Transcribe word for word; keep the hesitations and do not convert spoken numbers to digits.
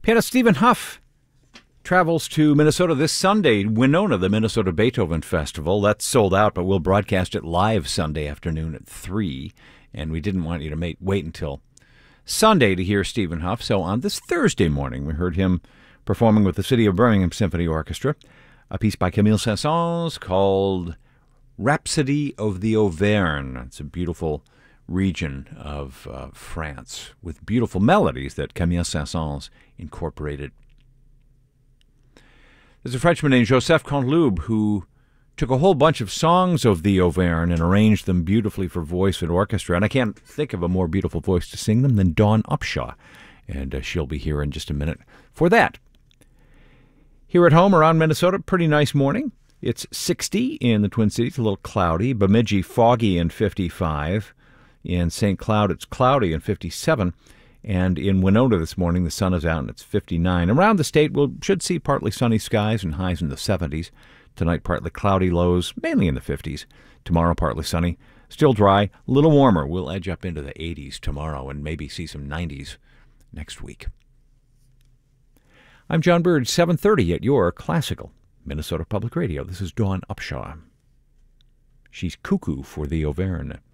Pianist Stephen Huff travels to Minnesota this Sunday. Winona, the Minnesota Beethoven Festival. That's sold out, but we'll broadcast it live Sunday afternoon at three. And we didn't want you to make, wait until Sunday to hear Stephen Huff. So on this Thursday morning, we heard him performing with the City of Birmingham Symphony Orchestra a piece by Camille Saint-Saëns called Rhapsody of the Auvergne. It's a beautiful region of uh, France with beautiful melodies that Camille Saint-Saëns incorporated. There's a Frenchman named Joseph Canteloube who took a whole bunch of songs of the Auvergne and arranged them beautifully for voice and orchestra, and I can't think of a more beautiful voice to sing them than Dawn Upshaw, and uh, she'll be here in just a minute for that. Here at home around Minnesota, pretty nice morning. It's sixty in the Twin Cities, a little cloudy. Bemidji, foggy and fifty-five. In Saint Cloud, it's cloudy and fifty-seven. And in Winona this morning, the sun is out and it's fifty-nine. Around the state, we should see partly sunny skies and highs in the seventies. Tonight, partly cloudy, lows mainly in the fifties. Tomorrow, partly sunny, still dry, a little warmer. We'll edge up into the eighties tomorrow and maybe see some nineties next week. I'm John Bird, seven thirty at your classical Minnesota Public Radio. This is Dawn Upshaw. She's cuckoo for the Auvergne.